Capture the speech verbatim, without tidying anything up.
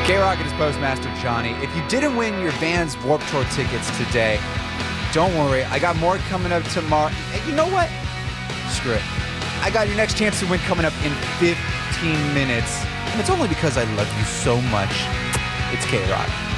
K-Rock and his Postmaster Johnny. If you didn't win your Vans Warped Tour tickets today, don't worry. I got more coming up tomorrow. Hey, you know what? Screw it. I got your next chance to win coming up in fifteen minutes. And it's only because I love you so much. It's K-Rock.